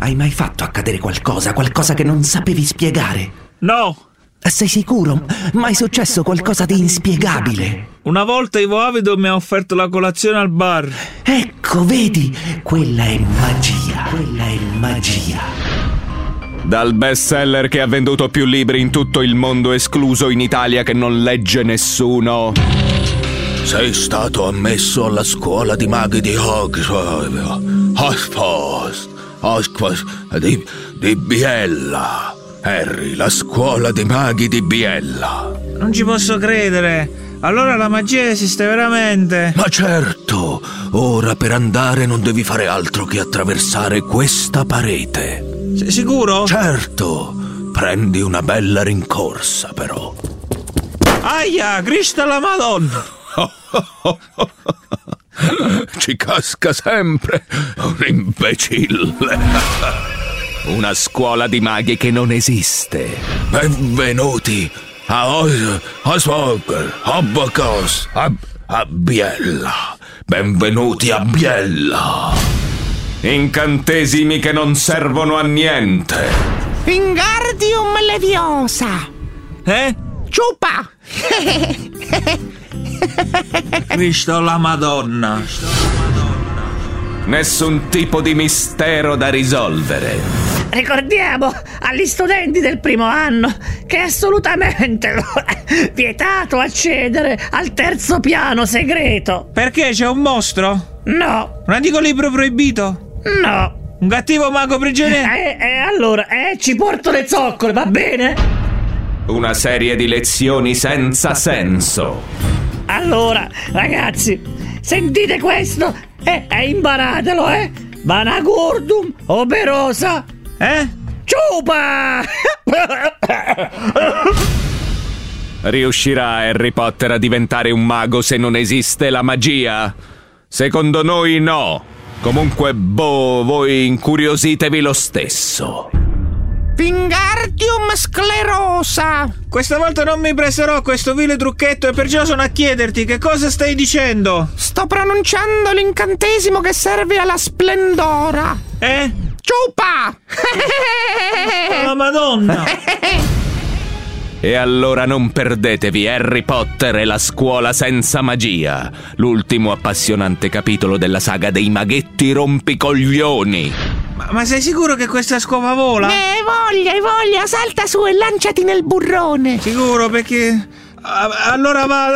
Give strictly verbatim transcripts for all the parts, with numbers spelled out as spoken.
Hai mai fatto accadere qualcosa, qualcosa che non sapevi spiegare? No. Sei sicuro? Mai successo qualcosa di inspiegabile? Una volta Ivo Avido mi ha offerto la colazione al bar. Ecco, vedi? Quella è magia. Quella è magia. Dal bestseller che ha venduto più libri in tutto il mondo, escluso in Italia che non legge nessuno. Sei stato ammesso alla scuola di maghi di Hogwarts. Hogwarts. Hogwarts di, di Biella. Harry, la scuola dei maghi di Biella. Non ci posso credere. Allora la magia esiste veramente? Ma certo. Ora per andare non devi fare altro che attraversare questa parete. Sei sicuro? Certo. Prendi una bella rincorsa, però. Aia, Cristo la Madonna. Ci casca sempre un imbecille. Una scuola di maghi che non esiste. Benvenuti a Oswald, Abacos, a, a Biella. Benvenuti a Biella. Incantesimi che non servono a niente. Wingardium Leviosa. Eh? Ciupa. Cristo la Madonna. Nessun tipo di mistero da risolvere. Ricordiamo agli studenti del primo anno che è assolutamente vietato accedere al terzo piano segreto. Perché c'è un mostro? No. Un antico libro proibito? No. Un cattivo mago prigioniero? E eh, eh, allora, eh, ci porto le zoccole, va bene? Una serie di lezioni senza senso. Allora, ragazzi, sentite questo e eh, imparatelo, eh? Vanagurdum operosa. Eh? Ciupa! Riuscirà Harry Potter a diventare un mago se non esiste la magia? Secondo noi no. Comunque, boh, voi incuriositevi lo stesso. Wingardium Sclerosa. Questa volta non mi presterò a questo vile trucchetto e perciò sono a chiederti che cosa stai dicendo. Sto pronunciando l'incantesimo che serve alla splendora. Eh? Ciupa! Oh, Madonna! E allora non perdetevi Harry Potter e la scuola senza magia, l'ultimo appassionante capitolo della saga dei maghetti rompicoglioni. Ma, ma sei sicuro che questa scopa vola? Eh, voglia, voglia, salta su e lanciati nel burrone. Sicuro, perché... Allora vado...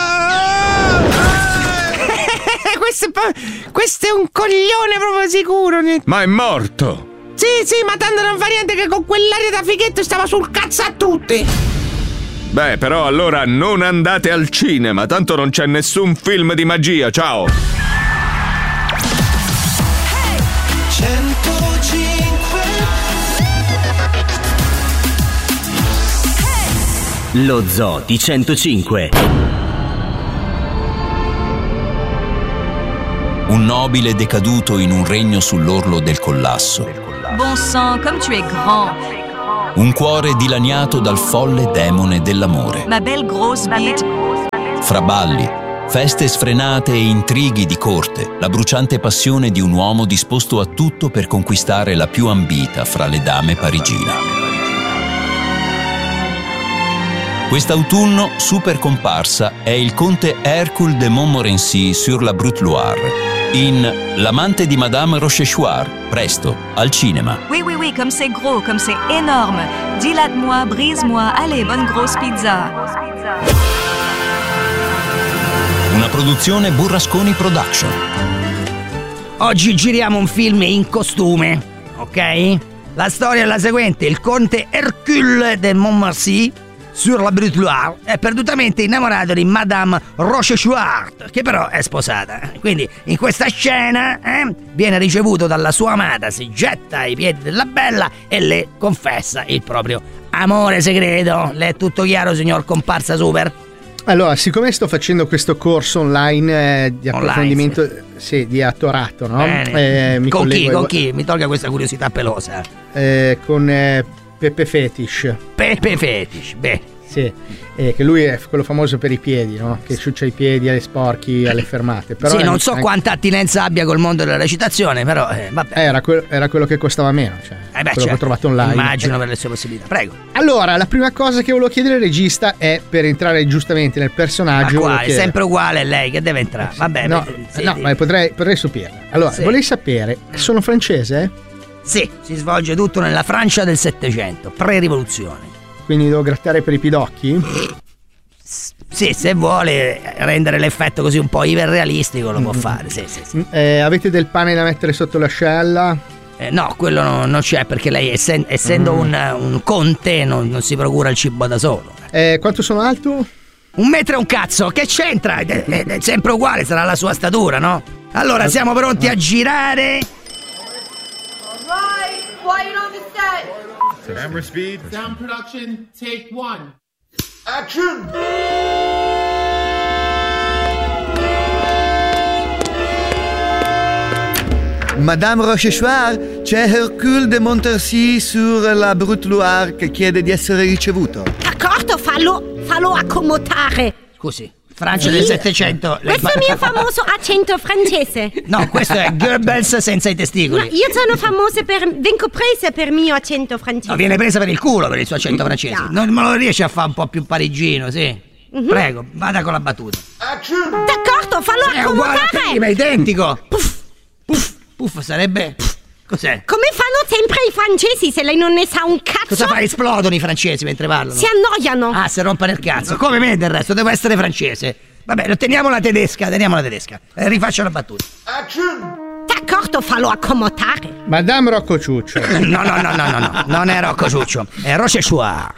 questo, è, questo è un coglione proprio sicuro. Ma è morto! Sì, sì, ma tanto non fa niente che con quell'aria da fighetto stava sul cazzo a tutti. Beh, però allora non andate al cinema, tanto non c'è nessun film di magia, ciao! Lo Zoo di centocinque. Un nobile decaduto in un regno sull'orlo del collasso. Bon sang, comme tu es grand. Un cuore dilaniato dal folle demone dell'amore. Ma belle grosse bite. Fra balli, feste sfrenate e intrighi di corte, la bruciante passione di un uomo disposto a tutto per conquistare la più ambita fra le dame parigine. Quest'autunno, super comparsa, è il conte Hercule de Montmorency sur la Brute Loire. In L'amante di Madame Rochechouart, presto, al cinema. Oui, oui, oui, comme c'est gros, comme c'est énorme. Dilate-moi, brise-moi, allez, bonne grosse pizza. Una produzione Burrasconi Production. Oggi giriamo un film in costume, ok? La storia è la seguente: il conte Hercule de Montmorency sur la Brute Loire è perdutamente innamorato di Madame Rochechouart, che però è sposata. Quindi in questa scena eh, viene ricevuto dalla sua amata, si getta ai piedi della bella e le confessa il proprio amore segreto. Le è tutto chiaro, signor comparsa super? Allora, siccome sto facendo questo corso online eh, di approfondimento online, sì. Sì, di attorato, no? Eh, mi con chi? ai... Con chi? Mi tolga questa curiosità pelosa. Eh, con eh, Pepe Fetish. Pepe Fetish, beh. Sì, eh, che lui è quello famoso per i piedi, no? Che ciuccia i piedi alle sporchi, alle fermate. Però sì, non so anche... quanta attinenza abbia col mondo della recitazione, però eh, vabbè. Eh, era, que- era quello che costava meno, cioè eh beh, quello certo. che ho trovato online. Immagino per le sue possibilità, prego. Allora, la prima cosa che volevo chiedere al regista è, per entrare giustamente nel personaggio. Ma qua è sempre uguale lei che deve entrare, va bene. No, sì, no sì. ma potrei, potrei stupirla. Allora, Sì. vorrei sapere, sono francese? Sì, si svolge tutto nella Francia del Settecento, pre-rivoluzione. Quindi devo grattare per i pidocchi? Sì, se vuole rendere l'effetto così un po' iperrealistico lo può fare, sì, sì, sì. Eh, avete del pane da mettere sotto l'ascella? Eh, no, quello no, non c'è perché lei essen- essendo Mm. un, un conte non, non si procura il cibo da solo. Eh, quanto sono alto? Un metro e un cazzo, che c'entra? È, è- è sempre uguale, sarà la sua statura, no? Allora, siamo pronti a girare? Right, quiet on the set. Camera speed. Sound production, take one. Action! Madame Rochechouart, c'è Hercule de Montmorency sur la Brute Loire che chiede di essere ricevuto. D'accordo, fallo, fallo accomodare. Scusi, Francia del Settecento. lei Questo è il fa- mio famoso accento francese. No, questo è Goebbels senza i Ma testicoli. io sono famosa per... vengo presa per il mio accento francese. No, viene presa per il culo per il suo accento francese. Non me lo riesce a fare un po' più parigino, sì. Mhm. Prego, vada con la battuta. D'accordo, fallo È uguale a accomodare. prima, è identico. Puff, puff, puff sarebbe... Puff. Cos'è? Come fanno sempre i francesi se lei non ne sa un cazzo? Cosa fa? Esplodono i francesi mentre parlano. Si annoiano. Ah, si rompono il cazzo. Come me del resto, devo essere francese. Vabbè, teniamo la tedesca, teniamo la tedesca. Eh, rifaccio la battuta. D'accordo, fallo accomodare. Madame Rocco Ciuccio. No, no, no, no, no, no. Non è Rocco Ciuccio, è Rochechouart.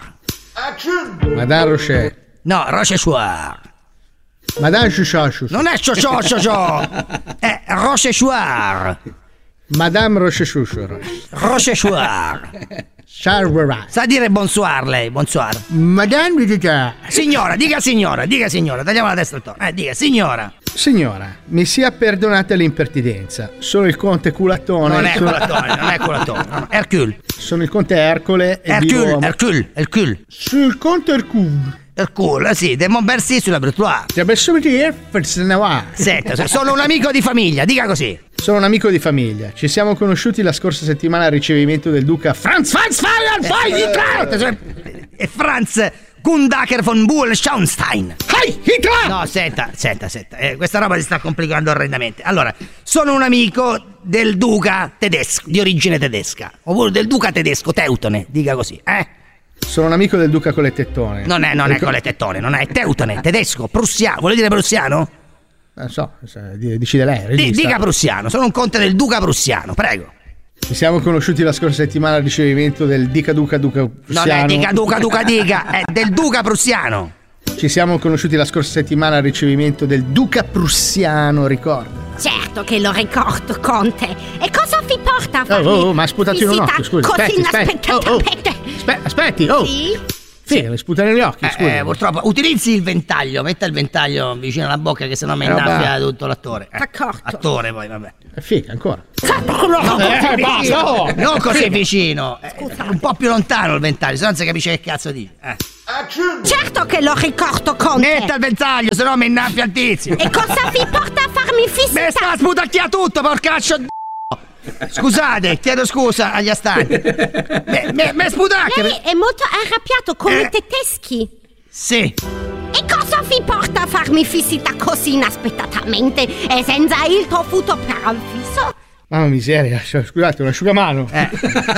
Madame Rocher. No, Rochechouart. Madame Ciuccioscio. Non è ciò ciò ciò. È Rochechouart. Madame Rochechoucho. Rochechouart. Charles. Sa dire bonsoir lei, bonsoir. Madame Duca. Signora, dica signora, dica signora, tagliamo la testa al tono. Eh, dica signora. Signora, mi sia perdonata l'impertinenza. Sono il conte culatone. Non è sono... culatone, non è culatone. No, no. Hercule. Sono il conte Ercole e Hercule, vivo... Hercule, Hercule. Sul conte Hercule. Hercule, sì, de Montmorency sulla Brute Loire. Ti adesso dire Senta, sono un amico di famiglia, dica così. Sono un amico di famiglia. Ci siamo conosciuti la scorsa settimana al ricevimento del duca Franz Franz Feuer E Franz Gundaker von Buhl-Schauenstein. Hey, Hitler! No, senta, senta, senta. Eh, questa roba si sta complicando orrendamente. Allora, sono un amico del duca tedesco, di origine tedesca. Oppure del duca tedesco, Teutone, dica così, eh? Sono un amico del duca con le tettone. Non è, non è con le tettone, non è Teutone, tedesco, prussiano. Vuole dire prussiano? Non so, decide lei. Di, regista. dica prussiano, sono un conte del duca prussiano, prego. Ci siamo conosciuti la scorsa settimana al ricevimento del dica duca duca prussiano. Non è dica duca duca dica, è del duca prussiano. Ci siamo conosciuti la scorsa settimana al ricevimento del duca prussiano, ricorda? Certo che lo ricordo, conte. E cosa vi porta a farmi Oh, oh, ma ha sputato in un visita occhio, scusi. così Aspetti, aspetti. Oh, oh. inaspettatamente? Aspe- aspetti, oh! Sì? Sì, mi sputa negli occhi, Eh, scusi. eh, purtroppo, utilizzi il ventaglio, metta il ventaglio vicino alla bocca che sennò mi Roba- innaffia tutto l'attore. Eh, D'accordo. attore poi, vabbè. È figa ancora. Non Eh, così basta, vicino, oh! non così Figa. vicino. Eh, un po' più lontano il ventaglio, se no non si capisce che cazzo dice. Eh. Certo che lo ricordo, conte. Metta il ventaglio, se no mi innaffia il tizio. E cosa vi porta a farmi visita? Me sta a sputacchiare tutto, porcaccio d***o. Scusate, chiedo scusa agli astanti. Me, me, me sputacchia. Lei è molto arrabbiato con Eh. i tedeschi. Sì. E cosa vi porta a farmi visita così inaspettatamente e senza il dovuto preavviso? Mamma miseria, cioè, scusate, un asciugamano. Eh.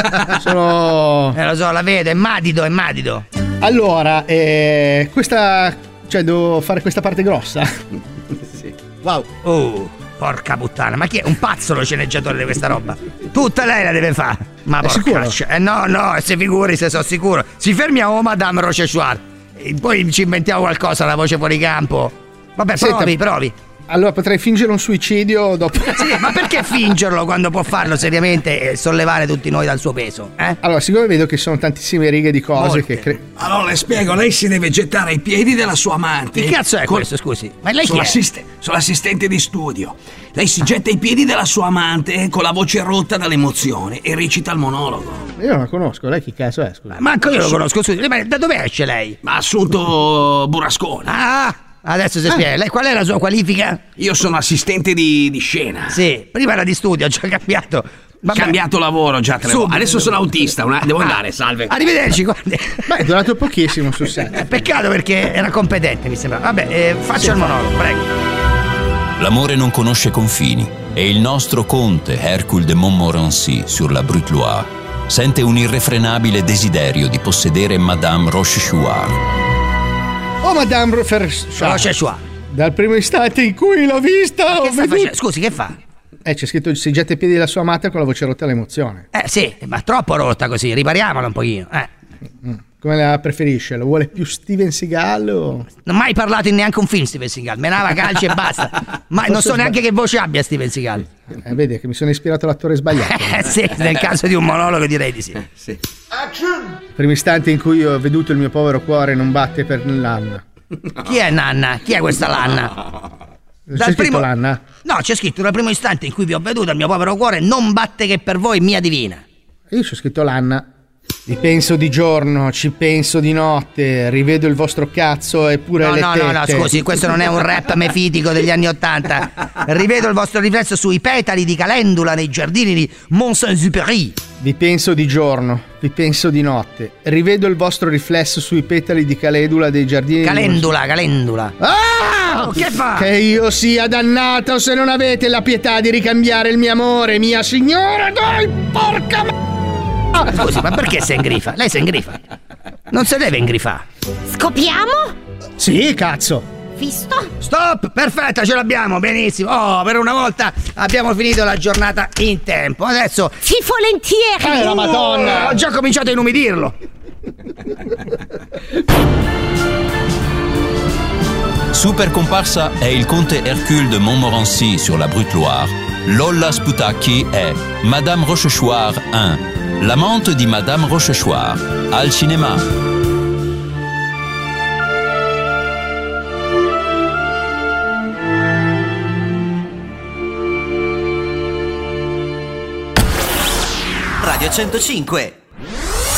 Sono... Eh, lo so, la vedo, è madido, è madido. Allora, eh, questa... Cioè, devo fare questa parte grossa. Sì. Wow. Oh, porca puttana, ma chi è? Un pazzo lo sceneggiatore di questa roba? Tutta lei la deve fare. Ma È sicuro? porcaccia. Eh no, no, se figuri se sono sicuro. Si fermi a oh, Madame Rochechouart. E poi ci inventiamo qualcosa, la voce fuori campo. Vabbè, Senta, provi, provi. allora potrei fingere un suicidio dopo. Sì, ma perché fingerlo quando può farlo seriamente e sollevare tutti noi dal suo peso? Eh? Allora, siccome vedo che sono tantissime righe di cose Molte. che cre- Allora le spiego, lei si deve gettare ai piedi della sua amante. Che cazzo è Col- questo, scusi? Ma lei chi sono, è? assiste- sono assistente di studio. Lei si getta ai piedi della sua amante con la voce rotta dall'emozione e recita il monologo. Io non la conosco, lei chi cazzo è? Scusa. Manco io lo conosco, scusi. Ma da dove esce lei? Ma ha assunto Burrasconi. Ah, adesso si Ah. spiega. Lei qual è la sua qualifica? Io sono assistente di, di scena. Sì, prima era di studio, ho già cambiato. Vabbè. Cambiato lavoro già tre Subito. volte. Adesso sono autista, una- devo andare, salve. Arrivederci, guardi. Beh, è durato pochissimo sul set. Peccato perché era competente, mi sembra. Vabbè, eh, faccia Sì. il monologo, prego. L'amore non conosce confini e il nostro conte Hercule de Montmorency sur la Brute Loire sente un irrefrenabile desiderio di possedere Madame Rochechouart. Oh, Madame Rochechouart. Rochechouart. Dal primo istante in cui l'ho vista, ho Che sta veduto... facendo? Scusi, che fa? Eh, c'è scritto si getta ai piedi della sua amata con la voce rotta all'emozione. Eh sì, ma troppo rotta così, ripariamola un pochino. Eh. Come la preferisce? La vuole più Steven Seagal o... Non ho mai parlato in neanche un film Steven Seagal, menava calci e basta. Ma non so Posso neanche sbag- che voce abbia Steven Seagal. Eh, vedi che mi sono ispirato all'attore sbagliato. Eh sì, nel caso di un monologo direi di sì. sì. Il primo istante in cui ho veduto il mio povero cuore non batte per l'anna. Chi è Nanna? Chi è questa Lanna? C'è scritto primo... l'anna? No, c'è scritto dal primo istante in cui vi ho veduto il mio povero cuore non batte che per voi mia divina. Io c'ho scritto l'anna. Vi penso di giorno, ci penso di notte, rivedo il vostro cazzo e pure No, le no, tette. no, no, scusi, questo non è un rap mefitico degli anni Ottanta. Rivedo il vostro riflesso sui petali di calendula nei giardini di Mont-Saint-Supéry. Vi penso di giorno, vi penso di notte, rivedo il vostro riflesso sui petali di calendula dei giardini Calendula, calendula. Ah! Oh, che fa? Che io sia dannato se non avete la pietà di ricambiare il mio amore, mia signora, dai, porca m***a! Scusi, ma perché si ingrifa? Lei si ingrifa. Non si deve ingrifare. Scopriamo? Sì, cazzo. Visto? Stop, perfetta, ce l'abbiamo, benissimo. Oh, per una volta abbiamo finito la giornata in tempo. Adesso... Sì, volentieri. Eh, la Madonna! Ho già cominciato a inumidirlo. Super comparsa è il conte Hercule de Montmorency sur la Brute Loire. Lolla Sputacchi è Madame Rochechouart uno, l'amante di Madame Rochechouart, al cinema. Radio centocinque.